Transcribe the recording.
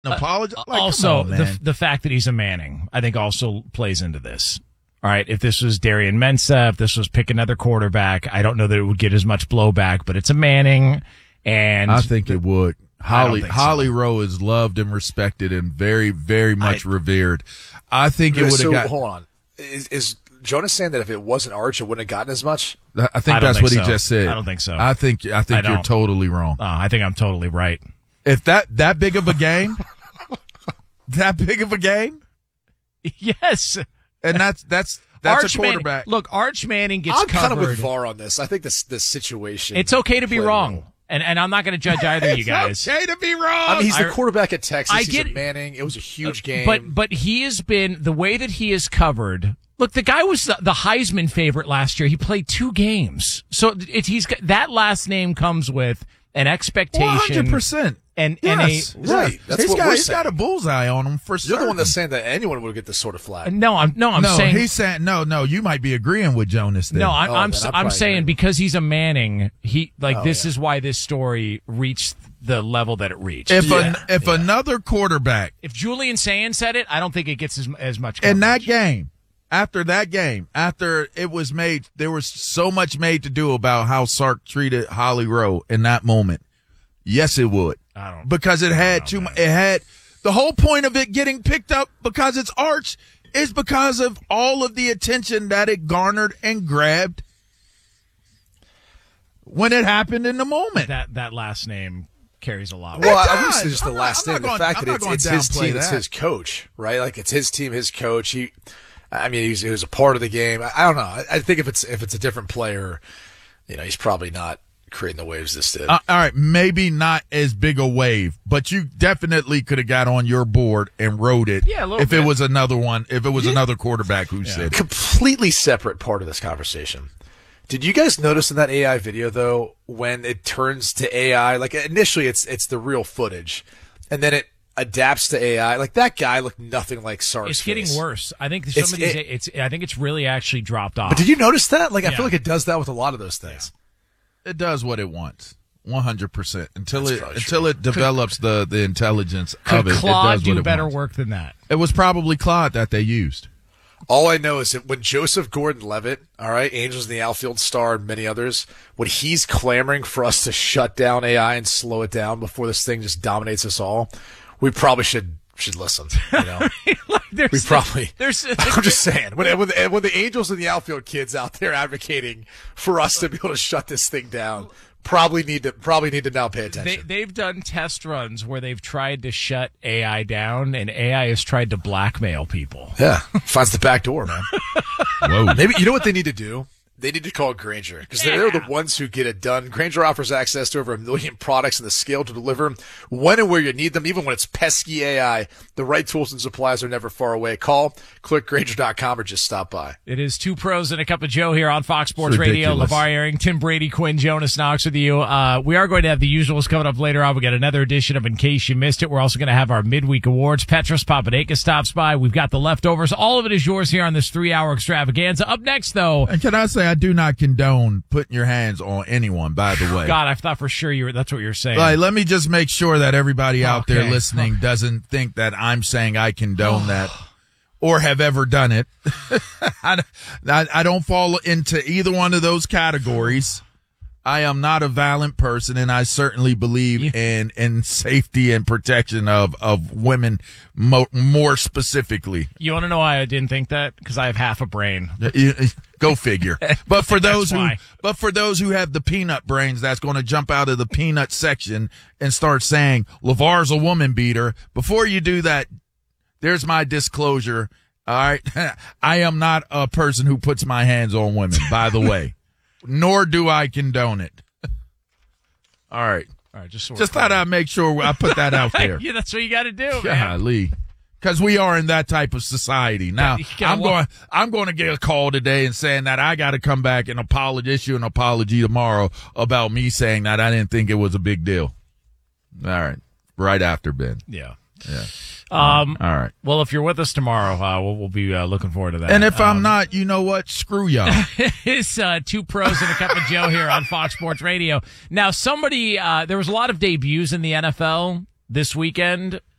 apologize. Also, the fact that he's a Manning, I think, also plays into this. All right, if this was Darian Mensah, if this was pick another quarterback, I don't know that it would get as much blowback, but it's a Manning, and I think it would. Holly so. Rowe is loved and respected and very, very much revered. I think it would have got. Hold on. Is Jonas saying that if it wasn't Arch, it wouldn't have gotten as much? I think that's what he just said. I don't think so. I think you're totally wrong. I think I'm totally right. If that big of a game, yes. And that's Arch a quarterback. Look, Arch Manning gets I'm covered. kind of with VAR on this. I think this situation. It's okay to be wrong. And I'm not going to judge either of you guys. It's okay to be wrong. I mean, he's the quarterback at Texas. He's at Manning. It was a huge game. But he has been, the way that he is covered. Look, the guy was the Heisman favorite last year. He played 2 games. So that last name comes with an expectation. 100%. And right. That's what we're saying. He's got a bullseye on him for certain. You're the one that's saying that anyone would get this sort of flag. No, I'm saying he's saying no. You might be agreeing with Jonas. Then. No, I'm saying because he's a Manning, this is why this story reached the level that it reached. If another quarterback, if Julian Sayin said it, I don't think it gets as much coverage. In that game. After it was made, there was so much made to do about how Sark treated Holly Rowe in that moment. Yes, it would. Because it had too much. It had the whole point of it getting picked up because it's Arch is because of all of the attention that it garnered and grabbed when it happened in the moment. That last name carries a lot. Well, I wouldn't say just the last name. The fact that it's his team, it's his coach, right? Like it's his team, his coach. He was a part of the game. I don't know. I think if it's a different player, he's probably not creating the waves this did. All right, maybe not as big a wave, but you definitely could have got on your board and wrote it. Yeah, a little if bit. It was another one, if it was another quarterback who said it. Completely separate part of this conversation. Did you guys notice in that AI video though, when it turns to AI, like initially it's the real footage, and then it adapts to AI. Like that guy looked nothing like Sark's It's getting face. worse. I think some of these. I think it's really actually dropped off. But did you notice that? Like I feel like it does that with a lot of those things. It does what it wants, 100%. Until it develops the intelligence of it. Could Claude it does what do it better wants. work than that? It was probably Claude that they used. All I know is that when Joseph Gordon-Levitt, all right, Angels in the Outfield star and many others, when he's clamoring for us to shut down AI and slow it down before this thing just dominates us all, we probably should listen. We probably. I'm just saying. When the Angels and the Outfield kids out there advocating for us to be able to shut this thing down, probably need to now pay attention. They've done test runs where they've tried to shut AI down, and AI has tried to blackmail people. Yeah, finds the back door, man. Whoa. Maybe you know what they need to do? They need to call Grainger because they're the ones who get it done. Grainger offers access to over 1 million products and the scale to deliver when and where you need them, even when it's pesky AI. The right tools and supplies are never far away. Call, click Grainger.com, or just stop by. It is 2 pros and a cup of Joe here on Fox Sports Radio. LeVar Arring, Tim Brady, Quinn, Jonas Knox with you. We are going to have the usuals coming up later on. We got another edition of In Case You Missed It. We're also going to have our midweek awards. Petros Papadakis stops by. We've got the leftovers. All of it is yours here on this 3-hour extravaganza. Up next, though. And can I say I do not condone putting your hands on anyone, by the way. God, I thought for sure that's what you're saying. Let me just make sure that everybody out there listening doesn't think that I'm saying I condone that or have ever done it. I don't fall into either one of those categories. I am not a violent person, and I certainly believe in safety and protection of women more specifically. You want to know why I didn't think that? Because I have half a brain. Go figure. But for those who have the peanut brains, that's going to jump out of the peanut section and start saying LeVar's a woman beater. Before you do that, there's my disclosure. All right, I am not a person who puts my hands on women. By the way. Nor do I condone it. All right. Just thought I'd make sure I put that out there. Yeah, that's what you got to do, Golly. Because we are in that type of society. Now, I'm going to get a call today and saying that I got to come back and issue an apology tomorrow about me saying that I didn't think it was a big deal. All right. Right after Ben. Yeah. Yeah. All right. Well, if you're with us tomorrow, we'll be looking forward to that. And if I'm not, you know what? Screw y'all. It's 2 pros and a cup of Joe here on Fox Sports Radio. Now, there was a lot of debuts in the NFL this weekend.